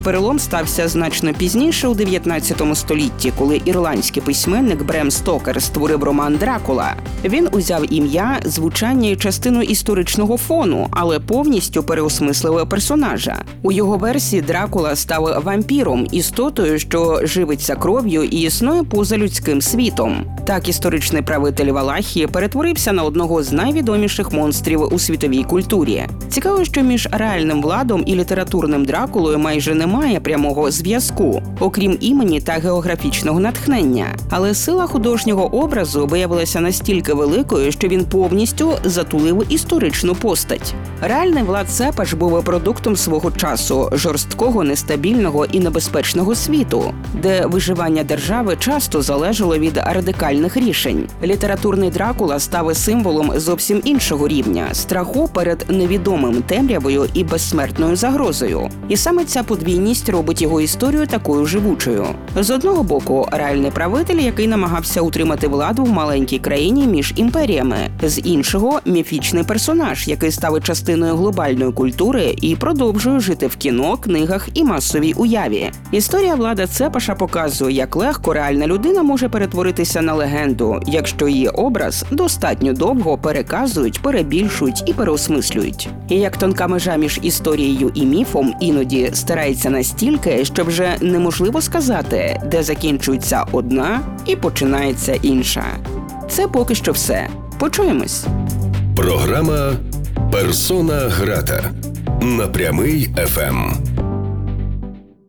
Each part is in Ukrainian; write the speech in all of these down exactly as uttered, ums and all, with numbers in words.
Перелом стався значно пізніше, у дев'ятнадцятому столітті, коли ірландський письменник Брем Стокер створив роман «Дракула». Він узяв ім'я, звучання і частину історичного фону, але повністю переосмислив персонажа. У його версії Дракула став вампіром, істотою, що живиться кров'ю і існує поза людським світом. Так історичний правитель Валахії перетворився на одного з найвідоміших монстрів у світовій культурі. Цікаво, що між реальним Владом і літературним Дракулою майже немає прямого зв'язку, окрім імені та географічного натхнення. Але сила художнього образу виявилася настільки великою, що він повністю затулив історичну постать. Реальний Влад Цепаш був продуктом свого часу, жорсткого, нестабільного і небезпечного світу, де виживання держави часто залежало від радикальних рішень. Літературний Дракула став символом зовсім іншого рівня – страху перед невідомим, темрявою і безсмертною загрозою. І саме ця подвійність робить його історію такою живучою. З одного боку, реальний правитель, який намагався утримати владу в маленькій країні між імперіями. З іншого – міфічний персонаж, який став частиною глобальної культури і продовжує жити в кіно, книгах і масовій уяві. Історія Влада Цепаша показує, як легко реальна людина може перетворитися на легенду, якщо її образ достатньо довго переказують, перебільшують і переосмислюють. І як тонка межа між історією і міфом іноді стирається настільки, що вже неможливо сказати, де закінчується одна і починається інша. Це поки що все. Почуємось. Програма «Персона грата» на Прямий еф ем.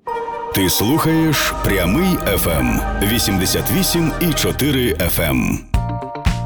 Ти слухаєш Прямий еф ем вісімдесят вісім і чотири еф ем.